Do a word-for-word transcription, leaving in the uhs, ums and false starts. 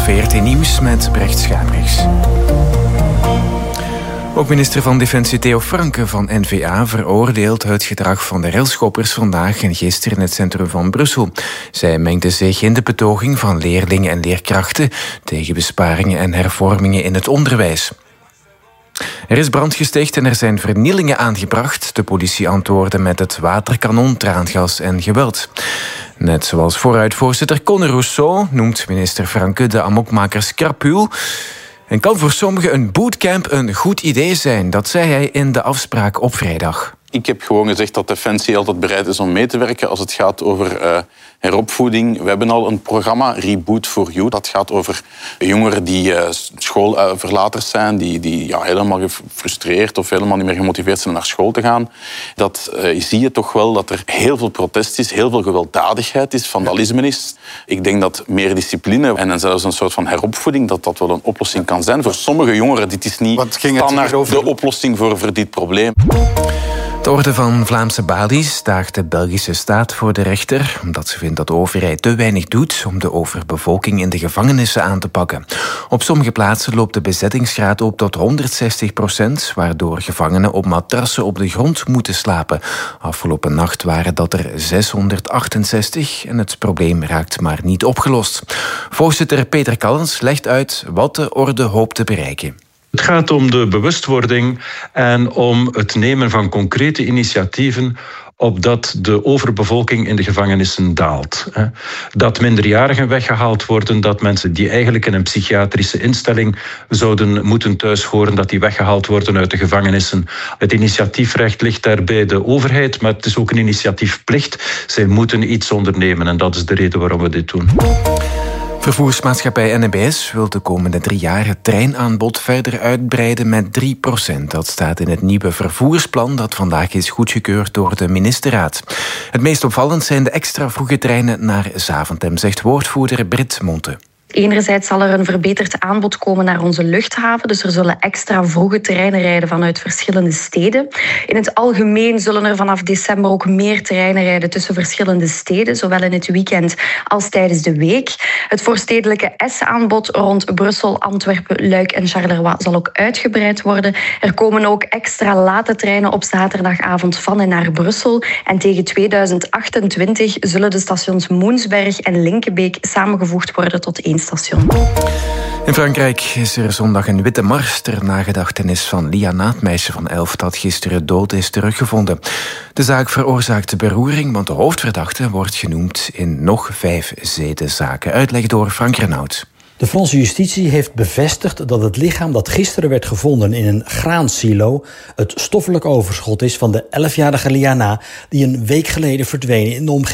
V R T Nieuws met Brecht Schaaprijs. Ook minister van Defensie Theo Franke van N V A veroordeelt het gedrag van de railschoppers vandaag en gisteren in het centrum van Brussel. Zij mengden zich in de betoging van leerlingen en leerkrachten tegen besparingen en hervormingen in het onderwijs. Er is brand gesticht en er zijn vernielingen aangebracht. De politie antwoordde met het waterkanon, traangas en geweld. Net zoals vooruitvoorzitter Conor Rousseau noemt minister Franke de amokmakers krapul. En kan voor sommigen een bootcamp een goed idee zijn. Dat zei hij in de afspraak op vrijdag. Ik heb gewoon gezegd dat Defensie altijd bereid is om mee te werken als het gaat over uh, heropvoeding. We hebben al een programma, Reboot for You. Dat gaat over jongeren die uh, schoolverlaters zijn, die, die ja, helemaal gefrustreerd of helemaal niet meer gemotiveerd zijn naar school te gaan. Dat uh, zie je toch wel dat er heel veel protest is, heel veel gewelddadigheid is, vandalisme is. Ik denk dat meer discipline en zelfs een soort van heropvoeding, dat dat wel een oplossing kan zijn. Voor sommige jongeren, dit is niet standaard over... de oplossing voor, voor dit probleem. De Orde van Vlaamse Balies daagt de Belgische staat voor de rechter, omdat ze vindt dat de overheid te weinig doet om de overbevolking in de gevangenissen aan te pakken. Op sommige plaatsen loopt de bezettingsgraad op tot honderdzestig procent, waardoor gevangenen op matrassen op de grond moeten slapen. Afgelopen nacht waren dat er zeshonderdachtenzestig en het probleem raakt maar niet opgelost. Voorzitter Peter Callens legt uit wat de orde hoopt te bereiken. Het gaat om de bewustwording en om het nemen van concrete initiatieven opdat de overbevolking in de gevangenissen daalt. Dat minderjarigen weggehaald worden, dat mensen die eigenlijk in een psychiatrische instelling zouden moeten thuis horen, dat die weggehaald worden uit de gevangenissen. Het initiatiefrecht ligt daar bij de overheid, maar het is ook een initiatiefplicht. Zij moeten iets ondernemen en dat is de reden waarom we dit doen. Vervoersmaatschappij N M B S wil de komende drie jaar het treinaanbod verder uitbreiden met drie procent. Dat staat in het nieuwe vervoersplan dat vandaag is goedgekeurd door de ministerraad. Het meest opvallend zijn de extra vroege treinen naar Zaventem, zegt woordvoerder Brit Monte. Enerzijds zal er een verbeterd aanbod komen naar onze luchthaven. Dus er zullen extra vroege treinen rijden vanuit verschillende steden. In het algemeen zullen er vanaf december ook meer treinen rijden tussen verschillende steden, zowel in het weekend als tijdens de week. Het voorstedelijke S-aanbod rond Brussel, Antwerpen, Luik en Charleroi zal ook uitgebreid worden. Er komen ook extra late treinen op zaterdagavond van en naar Brussel. En tegen tweeduizend achtentwintig zullen de stations Moensberg en Linkebeek samengevoegd worden tot één station. In Frankrijk is er zondag een witte mars ter nagedachtenis van Liana, het meisje van elf dat gisteren dood is teruggevonden. De zaak veroorzaakt beroering, want de hoofdverdachte wordt genoemd in nog vijf zedenzaken. Uitleg door Frank Renaud. De Franse justitie heeft bevestigd dat het lichaam dat gisteren werd gevonden in een graansilo het stoffelijk overschot is van de elfjarige Liana die een week geleden verdween in de omgeving